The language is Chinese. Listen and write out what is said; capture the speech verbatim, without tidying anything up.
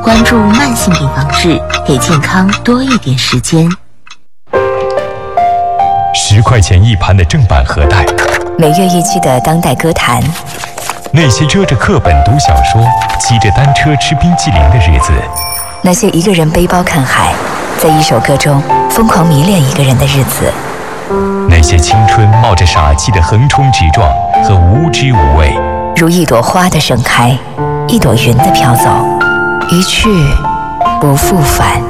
关注慢性病防治，给健康多一点时间。 十块钱一盘的正版盒带， 每月一期的当代歌坛， 那些遮着课本读小说、骑着单车吃冰淇淋的日子， 那些一个人背包看海，在一首歌中疯狂迷恋一个人的日子， 那些青春冒着傻气的横冲直撞和无知无畏， 如一朵花的盛开，一朵云的飘走，一去不复返。